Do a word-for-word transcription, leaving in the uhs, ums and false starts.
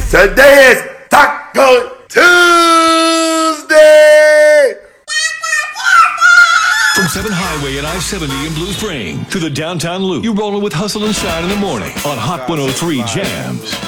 Today is Taco Tuesday! From seven Highway and I seventy in Blue Spring to the downtown loop, you're rolling with Hustle and Shine in the morning on Hot one oh three Jams.